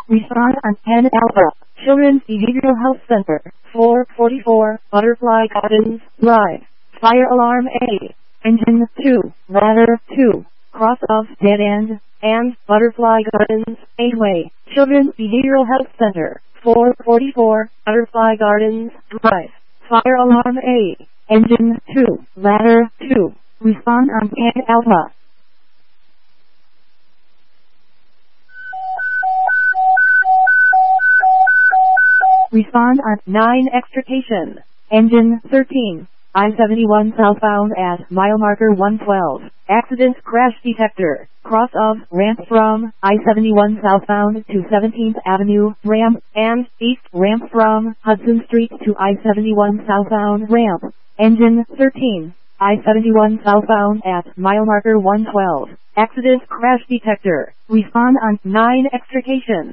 Respond on 10 Alpha. Children's Behavioral Health Center. 444, Butterfly Gardens, Drive. Fire alarm A. Engine 2, ladder 2, cross of dead end, and Butterfly Gardens, 8-way. Children's Behavioral Health Center. 444, Butterfly Gardens, Drive. Fire alarm A. Engine 2, ladder 2. Respond on 10 Alpha. Respond on 9 Extrication. Engine 13. I-71 southbound at mile marker 112. Accident crash detector. Cross of ramp from I-71 southbound to 17th Avenue ramp and east ramp from Hudson Street to I-71 southbound ramp. Engine 13. I-71 southbound at mile marker 112. Accident crash detector. Respond on 9 Extrication.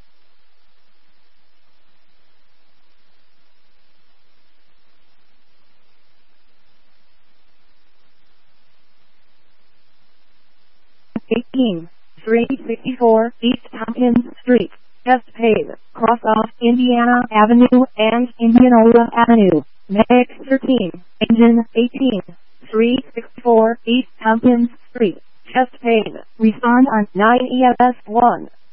(18) 364 East Tompkins Street, Chesapeake, cross off Indiana Avenue and Indianola Avenue. Medic 13, Engine 18, 364 East Tompkins Street, Chesapeake. Respond on 9 EMS 1.